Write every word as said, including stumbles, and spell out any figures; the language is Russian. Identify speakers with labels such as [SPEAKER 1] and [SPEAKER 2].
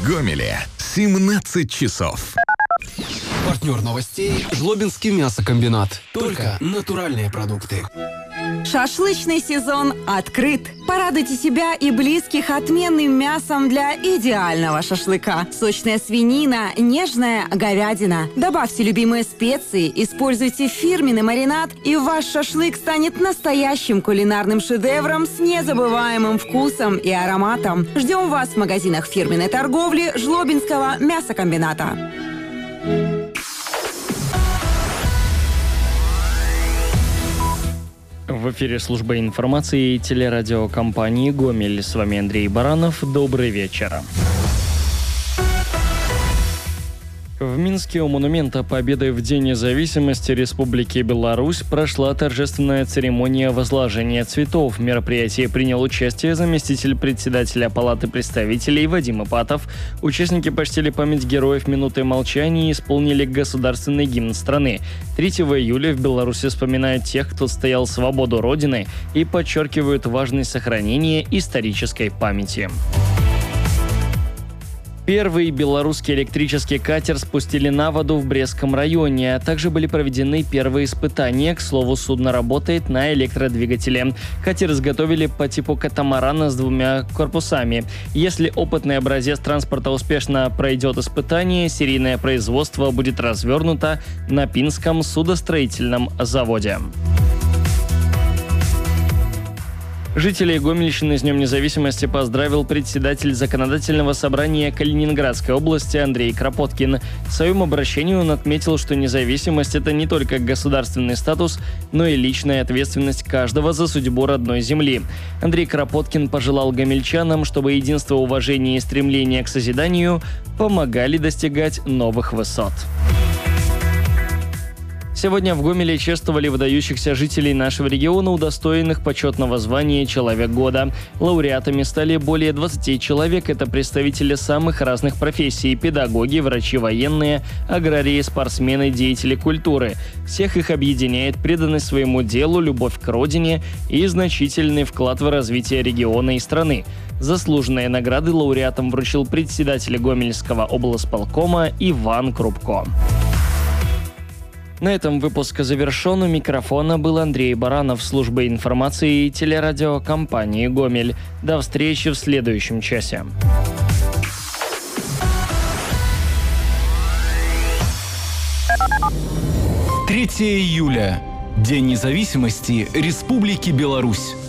[SPEAKER 1] Гомеле семнадцать часов.
[SPEAKER 2] Партнер новостей – Жлобинский мясокомбинат. Только натуральные продукты.
[SPEAKER 3] Шашлычный сезон открыт. Порадуйте себя и близких отменным мясом для идеального шашлыка. Сочная свинина, нежная говядина. Добавьте любимые специи, используйте фирменный маринад, и ваш шашлык станет настоящим кулинарным шедевром с незабываемым вкусом и ароматом. Ждем вас в магазинах фирменной торговли Жлобинского мясокомбината.
[SPEAKER 4] В эфире служба информации и телерадиокомпании «Гомель». С вами Андрей Баранов. Добрый вечер. В Минске у Монумента Победы в День независимости Республики Беларусь прошла торжественная церемония возложения цветов. В мероприятии принял участие заместитель председателя Палаты представителей Вадим Ипатов. Участники почтили память героев минутой молчания и исполнили государственный гимн страны. третьего июля в Беларуси вспоминают тех, кто отстоял свободу Родины, и подчеркивают важность сохранения исторической памяти. Первый белорусский электрический катер спустили на воду в Брестском районе, а также были проведены первые испытания. К слову, судно работает на электродвигателе. Катер изготовили по типу катамарана с двумя корпусами. Если опытный образец транспорта успешно пройдет испытание, серийное производство будет развернуто на Пинском судостроительном заводе. Жителей Гомельщины с Днем независимости поздравил председатель Законодательного собрания Калининградской области Андрей Кропоткин. В своем обращении он отметил, что независимость – это не только государственный статус, но и личная ответственность каждого за судьбу родной земли. Андрей Кропоткин пожелал гомельчанам, чтобы единство, уважение и стремление к созиданию помогали достигать новых высот. Сегодня в Гомеле чествовали выдающихся жителей нашего региона, удостоенных почетного звания «Человек года». Лауреатами стали более двадцати человек. Это представители самых разных профессий – педагоги, врачи военные, аграрии, спортсмены, деятели культуры. Всех их объединяет преданность своему делу, любовь к родине и значительный вклад в развитие региона и страны. Заслуженные награды лауреатам вручил председатель Гомельского облсполкома Иван Крупко. На этом выпуск завершен. У микрофона был Андрей Баранов, служба информации и телерадиокомпании «Гомель». До встречи в следующем часе.
[SPEAKER 5] третьего июля. День независимости Республики Беларусь.